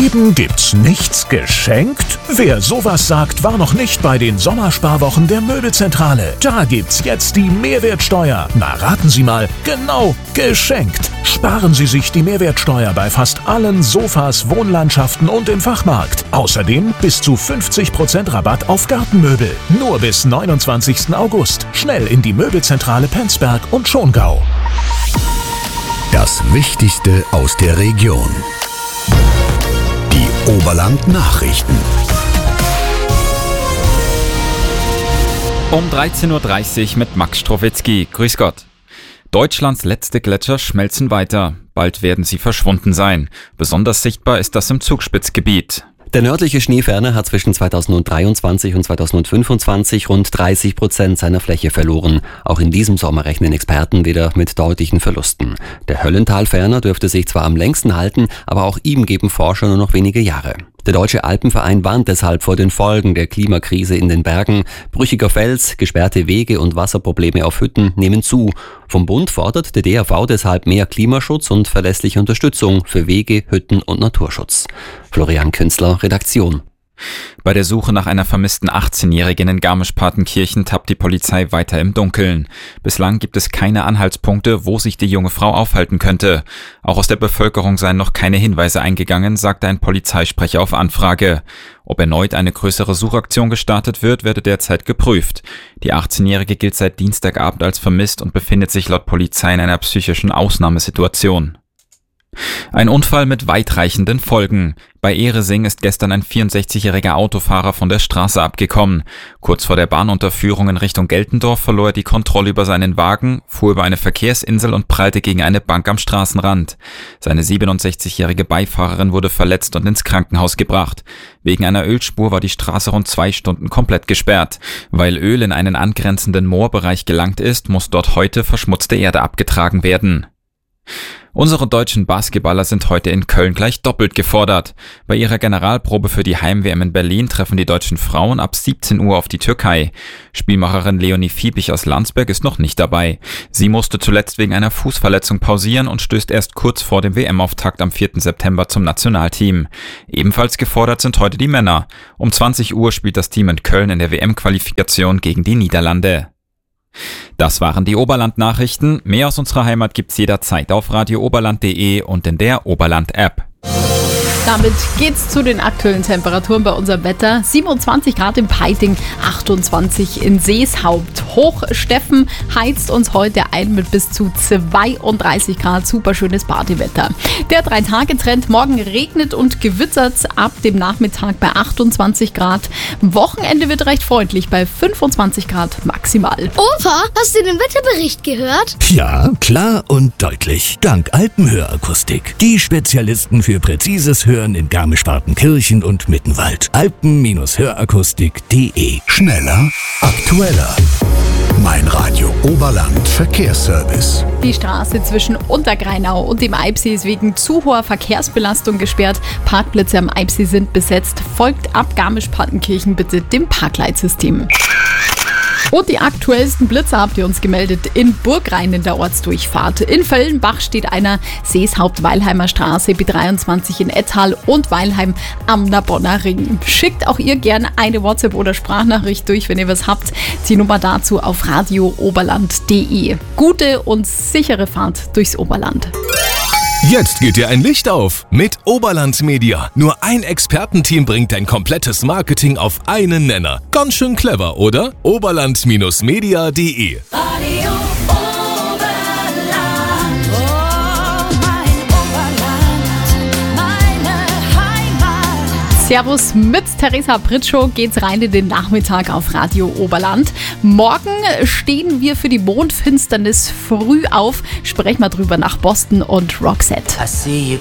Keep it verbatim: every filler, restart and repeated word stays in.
Eben gibt's nichts geschenkt? Wer sowas sagt, war noch nicht bei den Sommersparwochen der Möbelzentrale. Da gibt's jetzt die Mehrwertsteuer. Na, raten Sie mal, genau, geschenkt. Sparen Sie sich die Mehrwertsteuer bei fast allen Sofas, Wohnlandschaften und im Fachmarkt. Außerdem bis zu fünfzig Prozent Rabatt auf Gartenmöbel. Nur bis neunundzwanzigsten August. Schnell in die Möbelzentrale Penzberg und Schongau. Das Wichtigste aus der Region. Die Oberland-Nachrichten. Um dreizehn Uhr dreißig mit Max Strowitzki. Grüß Gott. Deutschlands letzte Gletscher schmelzen weiter. Bald werden sie verschwunden sein. Besonders sichtbar ist das im Zugspitzgebiet. Der nördliche Schneeferner hat zwischen zweitausenddreiundzwanzig und zweitausendfünfundzwanzig rund dreißig Prozent seiner Fläche verloren. Auch in diesem Sommer rechnen Experten wieder mit deutlichen Verlusten. Der Höllentalferner dürfte sich zwar am längsten halten, aber auch ihm geben Forscher nur noch wenige Jahre. Der Deutsche Alpenverein warnt deshalb vor den Folgen der Klimakrise in den Bergen. Brüchiger Fels, gesperrte Wege und Wasserprobleme auf Hütten nehmen zu. Vom Bund fordert der D A V deshalb mehr Klimaschutz und verlässliche Unterstützung für Wege, Hütten und Naturschutz. Florian Künzler, Redaktion. Bei der Suche nach einer vermissten achtzehnjährigen in Garmisch-Partenkirchen tappt die Polizei weiter im Dunkeln. Bislang gibt es keine Anhaltspunkte, wo sich die junge Frau aufhalten könnte. Auch aus der Bevölkerung seien noch keine Hinweise eingegangen, sagte ein Polizeisprecher auf Anfrage. Ob erneut eine größere Suchaktion gestartet wird, werde derzeit geprüft. Die achtzehnjährige gilt seit Dienstagabend als vermisst und befindet sich laut Polizei in einer psychischen Ausnahmesituation. Ein Unfall mit weitreichenden Folgen. Bei Ehresing ist gestern ein vierundsechzigjähriger Autofahrer von der Straße abgekommen. Kurz vor der Bahnunterführung in Richtung Geltendorf verlor er die Kontrolle über seinen Wagen, fuhr über eine Verkehrsinsel und prallte gegen eine Bank am Straßenrand. Seine siebenundsechzigjährige Beifahrerin wurde verletzt und ins Krankenhaus gebracht. Wegen einer Ölspur war die Straße rund zwei Stunden komplett gesperrt. Weil Öl in einen angrenzenden Moorbereich gelangt ist, muss dort heute verschmutzte Erde abgetragen werden. Unsere deutschen Basketballer sind heute in Köln gleich doppelt gefordert. Bei ihrer Generalprobe für die Heim-W M in Berlin treffen die deutschen Frauen ab siebzehn Uhr auf die Türkei. Spielmacherin Leonie Fiebig aus Landsberg ist noch nicht dabei. Sie musste zuletzt wegen einer Fußverletzung pausieren und stößt erst kurz vor dem W M-Auftakt am vierten September zum Nationalteam. Ebenfalls gefordert sind heute die Männer. Um zwanzig Uhr spielt das Team in Köln in der W M-Qualifikation gegen die Niederlande. Das waren die Oberland-Nachrichten. Mehr aus unserer Heimat gibt's jederzeit auf radio oberland punkt de und in der Oberland-App. Damit geht's zu den aktuellen Temperaturen bei unserem Wetter. siebenundzwanzig Grad in Peiting, achtundzwanzig in Seeshaupt. Hochsteffen heizt uns heute ein mit bis zu zweiunddreißig Grad. Super schönes Partywetter. Der Drei-Tage-Trend: morgen regnet und gewittert, ab dem Nachmittag bei achtundzwanzig Grad. Wochenende wird recht freundlich bei fünfundzwanzig Grad maximal. Opa, hast du den Wetterbericht gehört? Ja, klar und deutlich. Dank Alpenhörakustik. Die Spezialisten für präzises Hören in Garmisch-Partenkirchen und Mittenwald. alpen Hörakustik punkt de. Schneller, aktueller. Mein Radio Oberland Verkehrsservice. Die Straße zwischen Untergreinau und dem Eibsee ist wegen zu hoher Verkehrsbelastung gesperrt. Parkplätze am Eibsee sind besetzt. Folgt ab Garmisch-Partenkirchen bitte dem Parkleitsystem. Und die aktuellsten Blitze habt ihr uns gemeldet in Burgrhein in der Ortsdurchfahrt. In Völlenbach steht einer, Seeshaupt-Weilheimer Straße, B dreiundzwanzig in Ettal und Weilheim am Narbonner Ring. Schickt auch ihr gerne eine WhatsApp- oder Sprachnachricht durch, wenn ihr was habt. Die Nummer dazu auf radio oberland punkt de. Gute und sichere Fahrt durchs Oberland. Jetzt geht dir ein Licht auf mit Oberland Media. Nur ein Expertenteam bringt dein komplettes Marketing auf einen Nenner. Ganz schön clever, oder? oberland Media punkt de. Radio Oberland, oh mein Oberland, meine Heimat. Servus, mit Theresa Pritschow geht's rein in den Nachmittag auf Radio Oberland. Morgen stehen wir für die Mondfinsternis früh auf. Sprechen wir drüber nach Boston und Roxette.